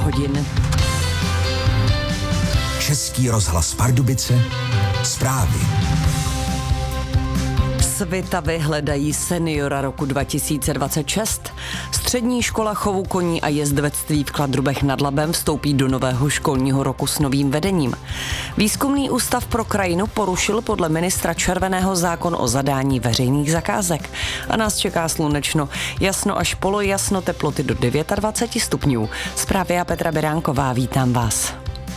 hodin. Český rozhlas Pardubice, zprávy. Svitavy hledají seniora roku 2026. Střední škola chovu koní a jezdectví v Kladrubech nad Labem vstoupí do nového školního roku s novým vedením. Výzkumný ústav pro krajinu porušil podle ministra Červeného zákon o zadání veřejných zakázek. A nás čeká slunečno, jasno až polojasno, teploty do 29 stupňů. Zprávy a Petra Beránková, vítám vás.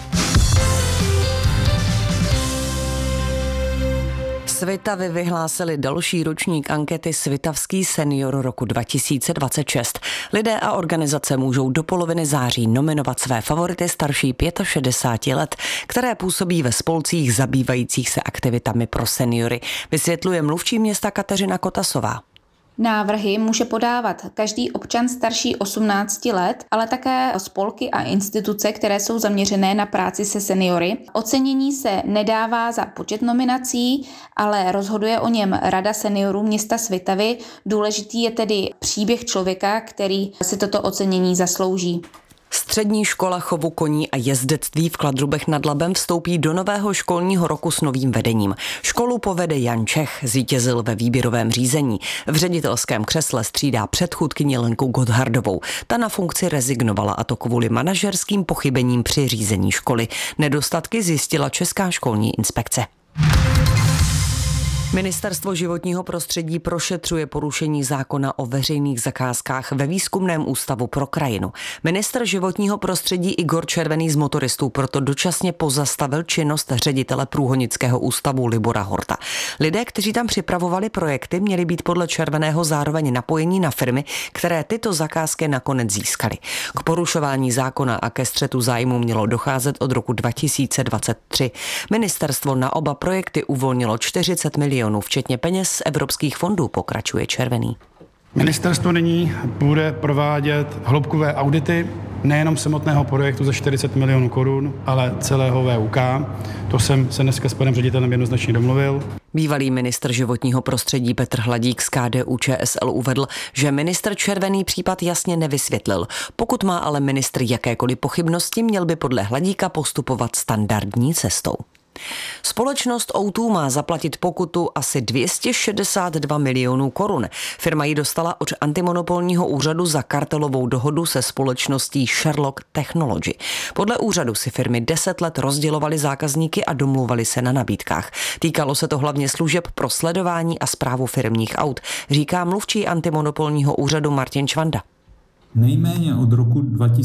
Svitavy vyhlásili další ročník ankety Svitavský senior roku 2026. Lidé a organizace můžou do poloviny září nominovat své favority starší 65 let, které působí ve spolcích zabývajících se aktivitami pro seniory, vysvětluje mluvčí města Kateřina Kotasová. Návrhy může podávat každý občan starší 18 let, ale také spolky a instituce, které jsou zaměřené na práci se seniory. Ocenění se nedává za počet nominací, ale rozhoduje o něm Rada seniorů města Svitavy. Důležitý je tedy příběh člověka, který si toto ocenění zaslouží. Střední škola chovu koní a jezdectví v Kladrubech nad Labem vstoupí do nového školního roku s novým vedením. Školu povede Jan Čech, zvítězil ve výběrovém řízení. V ředitelském křesle střídá předchůdkyni Lenku Gotthardovou. Ta na funkci rezignovala, a to kvůli manažerským pochybením při řízení školy. Nedostatky zjistila Česká školní inspekce. Ministerstvo životního prostředí prošetřuje porušení zákona o veřejných zakázkách ve Výzkumném ústavu pro krajinu. Ministr životního prostředí Igor Červený z Motoristů proto dočasně pozastavil činnost ředitele Průhonického ústavu Libora Horta. Lidé, kteří tam připravovali projekty, měli být podle Červeného zároveň napojení na firmy, které tyto zakázky nakonec získaly. K porušování zákona a ke střetu zájmu mělo docházet od roku 2023. Ministerstvo na oba projekty uvolnilo 40 milionů, včetně peněz z evropských fondů, pokračuje Červený. Ministerstvo nyní bude provádět hloubkové audity nejenom samotného projektu za 40 milionů korun, ale celého VUK. To jsem se dneska s panem ředitelem jednoznačně domluvil. Bývalý ministr životního prostředí Petr Hladík z KDU-ČSL uvedl, že ministr Červený případ jasně nevysvětlil. Pokud má ale ministr jakékoliv pochybnosti, měl by podle Hladíka postupovat standardní cestou. Společnost O2 má zaplatit pokutu asi 262 milionů korun. Firma ji dostala od antimonopolního úřadu za kartelovou dohodu se společností Sherlock Technology. Podle úřadu si firmy 10 let rozdělovaly zákazníky a domlouvaly se na nabídkách. Týkalo se to hlavně služeb pro sledování a správu firemních aut, říká mluvčí antimonopolního úřadu Martin Čvanda. Nejméně od roku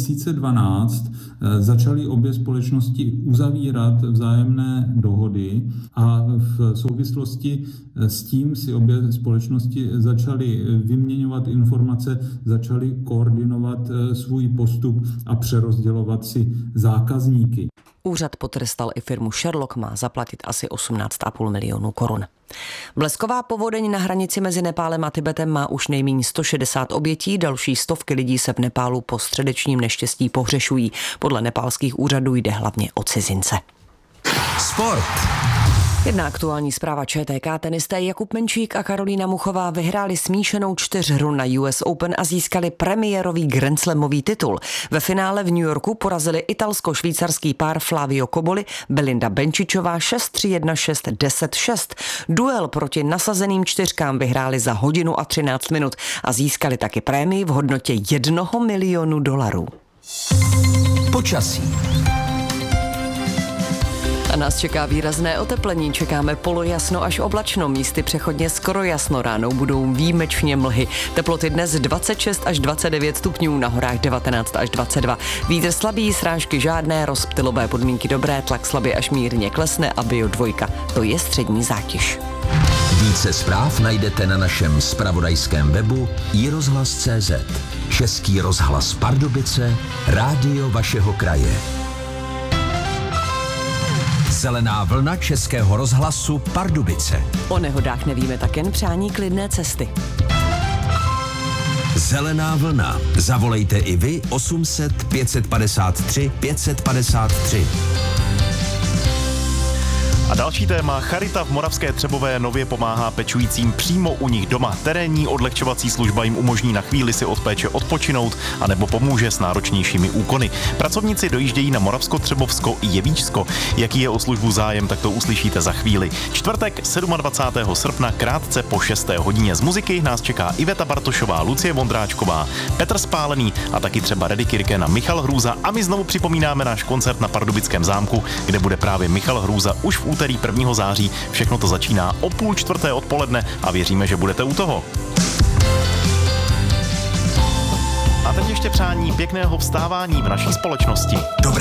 2012 začaly obě společnosti uzavírat vzájemné dohody a v souvislosti s tím si obě společnosti začaly vyměňovat informace, začaly koordinovat svůj postup a přerozdělovat si zákazníky. Úřad potrestal i firmu Sherlock, má zaplatit asi 18,5 milionů korun. Blesková povodeň na hranici mezi Nepálem a Tibetem má už nejméně 160 obětí, další stovky lidí se v Nepálu po středečním neštěstí pohřešují. Podle nepálských úřadů jde hlavně o cizince. Sport. Jedna aktuální zpráva ČTK. Tenisté Jakub Menčík a Karolína Muchová vyhráli smíšenou čtyřhru na US Open a získali premiérový grandslamový titul. Ve finále v New Yorku porazili italsko-švýcarský pár Flavio Cobolli, Belinda Benčičová 6-3, 1-6, 10-6. Duel proti nasazeným čtyřkám vyhráli za hodinu a 13 minut a získali taky prémii v hodnotě $1 milionu. Počasí. A nás čeká výrazné oteplení, čekáme polojasno až oblačno, místy přechodně skoro jasno, ránou budou výjimečně mlhy. Teploty dnes 26 až 29 stupňů, na horách 19 až 22. Vítr slabý, srážky žádné, rozptylové podmínky dobré, tlak slabě až mírně klesne a Bio 2, to je střední zátěž. Více zpráv najdete na našem zpravodajském webu iRozhlas.cz. Český rozhlas Pardubice, rádio vašeho kraje. Zelená vlna Českého rozhlasu Pardubice. O nehodách nevíme, tak jen přání klidné cesty. Zelená vlna. Zavolejte i vy 800 553 553. A další téma, charita v Moravské Třebové nově pomáhá pečujícím přímo u nich doma. Terénní odlehčovací služba jim umožní na chvíli si od péče odpočinout anebo pomůže s náročnějšími úkony. Pracovníci dojíždějí na Moravsko-Třebovsko i Jevíčsko. Jaký je o službu zájem, tak to uslyšíte za chvíli. Čtvrtek 27. srpna krátce po 6. hodině. Z muziky nás čeká Iveta Bartošová, Lucie Vondráčková, Petr Spálený a taky třeba Reddy Kirkena, Michal Hrůza a my znovu připomínáme náš koncert na Pardubickém zámku, kde bude právě Michal Hrůza už v úterý 1. září. Všechno to začíná o 3:30 odpoledne a věříme, že budete u toho. A teď ještě přání pěkného vstávání v naší společnosti.